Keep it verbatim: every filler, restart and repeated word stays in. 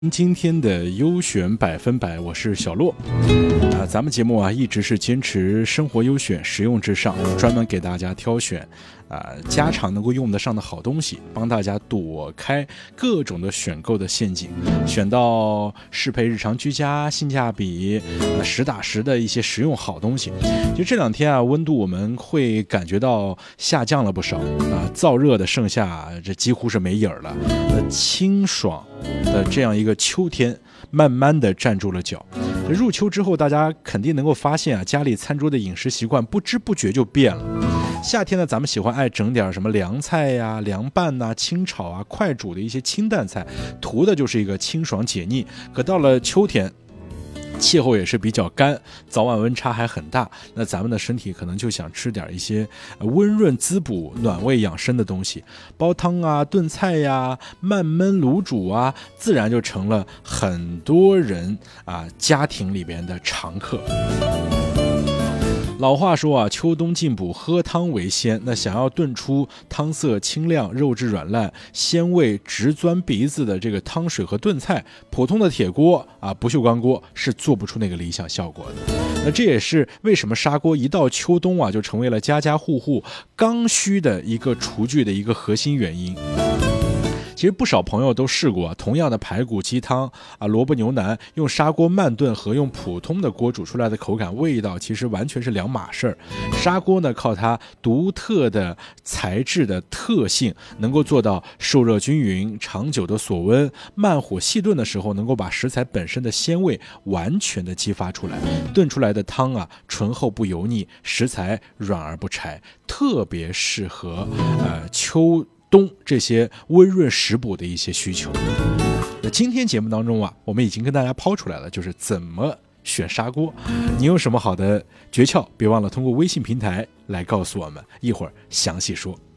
今天的优选百分百，我是小洛啊。咱们节目啊一直是坚持生活优选，实用至上，专门给大家挑选啊家常能够用得上的好东西，帮大家躲开各种的选购的陷阱，选到适配日常居家、性价比、呃、实打实的一些实用好东西。就这两天啊，温度我们会感觉到下降了不少啊，燥热的盛夏这几乎是没影儿了，呃，清爽的这样一个秋天慢慢的站住了脚。入秋之后，大家肯定能够发现啊，家里餐桌的饮食习惯不知不觉就变了。夏天呢，咱们喜欢爱整点什么凉菜呀、凉拌呐、清炒啊、快煮的一些清淡菜，图的就是一个清爽解腻。可到了秋天，气候也是比较干，早晚温差还很大，那咱们的身体可能就想吃点一些温润滋补、暖胃养生的东西，煲汤啊、炖菜呀、慢焖卤煮啊，自然就成了很多人啊家庭里边的常客。老话说啊，秋冬进补，喝汤为先。那想要炖出汤色清亮、肉质软烂、鲜味直钻鼻子的这个汤水和炖菜，普通的铁锅啊、不锈钢锅是做不出那个理想效果的。那这也是为什么砂锅一到秋冬啊，就成为了家家户户刚需的一个厨具的一个核心原因。其实不少朋友都试过、啊、同样的排骨鸡汤啊、萝卜牛腩，用砂锅慢炖和用普通的锅煮出来的口感、味道其实完全是两码事儿。砂锅呢，靠它独特的材质的特性，能够做到受热均匀、长久的锁温，慢火细炖的时候，能够把食材本身的鲜味完全的激发出来。炖出来的汤啊，醇厚不油腻，食材软而不柴，特别适合呃秋冬这些温润食补的一些需求。那今天节目当中啊，我们已经跟大家抛出来了，就是怎么选砂锅。你有什么好的诀窍，别忘了通过微信平台来告诉我们，一会儿详细说。